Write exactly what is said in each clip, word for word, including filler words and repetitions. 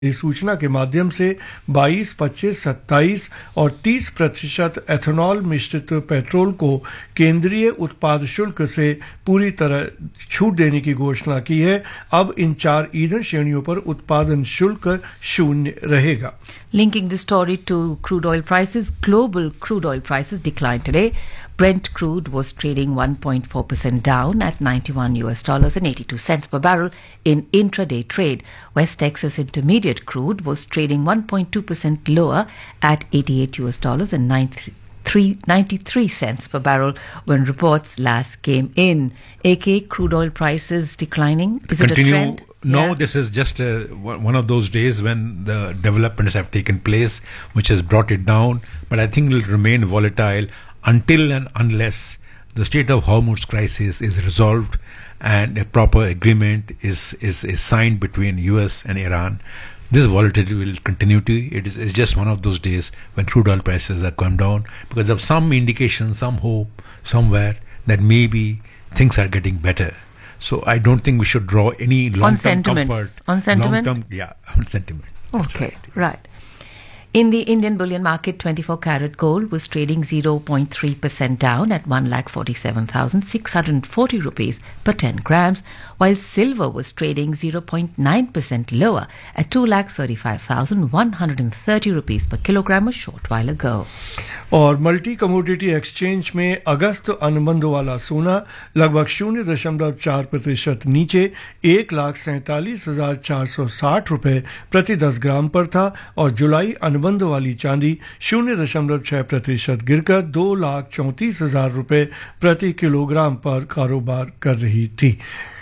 इस सूचना के माध्यम से बाईस, पच्चीस, सत्ताईस और तीस प्रतिशत एथेनॉल मिश्रित पेट्रोल को केंद्रीय उत्पाद शुल्क से पूरी तरह छूट देने की घोषणा की है। अब इन चार ईंधन श्रेणियों पर उत्पादन शुल्क शून्य रहेगा। Linking the story to crude oil prices, global crude oil prices declined today. Brent crude was trading one point four percent down at ninety-one U S dollars and eighty-two cents per barrel in intraday trade. West Texas Intermediate crude was trading one point two percent lower at eighty-eight U S dollars and ninety-three cents per barrel when reports last came in. A K, crude oil prices declining. Is Continue. it a trend? No, Yeah. this is just uh, one of those days when the developments have taken place, which has brought it down. But I think it will remain volatile until and unless the Strait of Hormuz crisis is resolved and a proper agreement is, is, is signed between U S and Iran. This volatility will continue to. It is it's just one of those days when crude oil prices have come down because of some indication, some hope somewhere that maybe things are getting better. So I don't think we should draw any long-term comfort. On sentiment? Long-term, yeah, on sentiment. Okay, right. right. In the Indian bullion market, twenty-four karat gold was trading zero point three percent down at one lakh forty-seven thousand six hundred forty rupees per ten grams, while silver was trading zero point nine percent lower at two lakh thirty-five thousand one hundred thirty rupees per kilogram a short while ago. और multi commodity exchange में अगस्त अनुबंध वाला सोना लगभग शून्य दशमलव चार प्रतिशत नीचे एक लाख सैंतालीस हजार चार सौ साठ रुपए प्रति दस ग्राम पर था और जुलाई अनुबंध वाली चांदी शून्य दशमलव छह प्रतिशत गिरकर दो लाख चौंतीस हजार रुपए प्रति किलोग्राम पर कारोबार कर रही थी।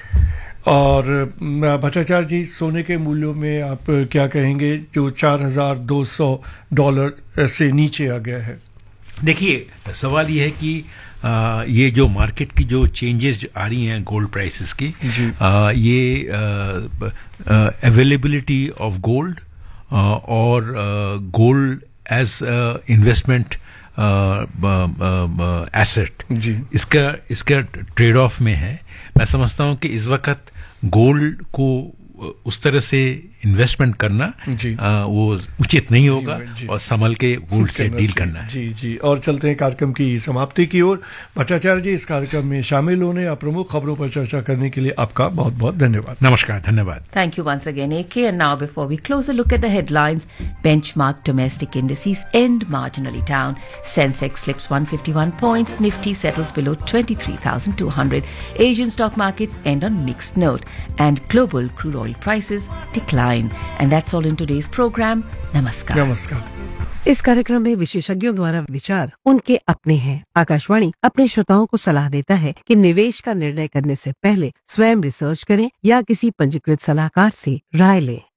और भट्टाचार्य जी, सोने के मूल्यों में आप क्या कहेंगे जो चार हजार दो सौ डॉलर से नीचे आ गया है? देखिए, सवाल ये है कि आ, ये जो मार्केट की जो चेंजेस आ रही हैं गोल्ड प्राइसेस की, आ, ये अवेलेबिलिटी ऑफ गोल्ड और गोल्ड एज इन्वेस्टमेंट एसेट, इसका इसका ट्रेड ऑफ में है। मैं समझता हूं कि इस वक्त गोल्ड को उस तरह से इन्वेस्टमेंट करना आ, वो उचित नहीं होगा और संभल के गोल्ड से डील करना है। जी जी और चलते हैं कार्यक्रम की समाप्ति की ओर। भट्टाचार्य जी, इस कार्यक्रम में शामिल होने या प्रमुख खबरों पर चर्चा करने के लिए आपका बहुत बहुत धन्यवाद। नमस्कार, धन्यवाद। Thank you once again, A K. And now, before we close a look at the headlines, benchmark domestic indices end marginally down. Sensex slips one hundred fifty-one points. Nifty settles below twenty-three thousand two hundred. Asian stock markets end on mixed note, and global crude oil prices decline. And that's all in today's program. Namaskar. नमस्कार। इस कार्यक्रम में विशेषज्ञों द्वारा विचार उनके अपने हैं। आकाशवाणी अपने श्रोताओं को सलाह देता है कि निवेश का निर्णय करने से पहले स्वयं रिसर्च करें या किसी पंजीकृत सलाहकार से राय लें।